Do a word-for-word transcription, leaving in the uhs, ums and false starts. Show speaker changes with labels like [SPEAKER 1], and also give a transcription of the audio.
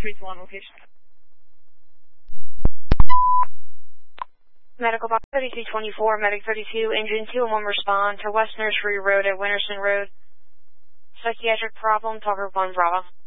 [SPEAKER 1] three two one location.
[SPEAKER 2] Medical box thirty-two twenty-four, Medic thirty-two, Engine two and one respond to West Nursery Road at Winterson Road. Psychiatric problem, talk group one Bravo.